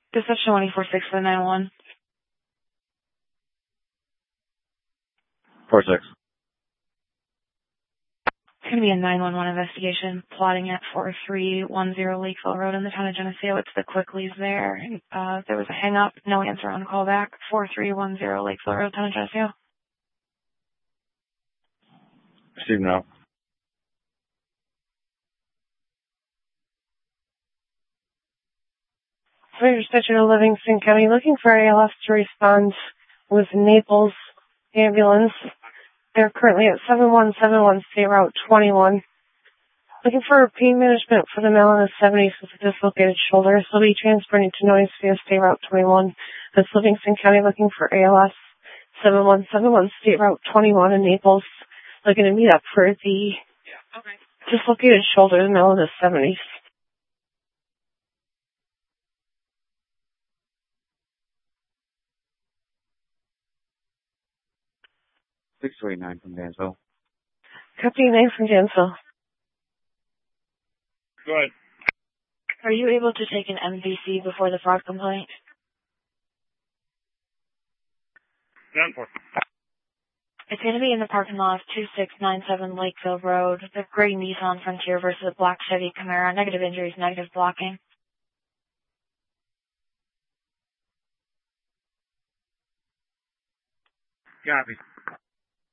Deception 146 for the 911. 46. It's going to be a 911 investigation, plotting at 4310 Lakeville Road in the town of Geneseo. It's the Quicklies there. There was a hang-up, no answer on callback. 4310 Lakeville Road, town of Geneseo. Receive now. Ranger Station of Livingston County, looking for ALS to respond with Naples ambulance. They're currently at 7171 State Route 21. Looking for pain management for the male in his 70s with a dislocated shoulder. So they'll be transporting to Noise via State Route 21. That's Livingston County looking for ALS 7171 State Route 21 in Naples. Looking to meet up for the dislocated shoulder in the male in his 70s. $629 from Dansville. Company 9 from Dansville. Go ahead. Are you able to take an MVC before the fraud complaint? 10-4. It's going to be in the parking lot of 2697 Lakeville Road. The gray Nissan Frontier versus a black Chevy Camaro. Negative injuries, negative blocking. Copy.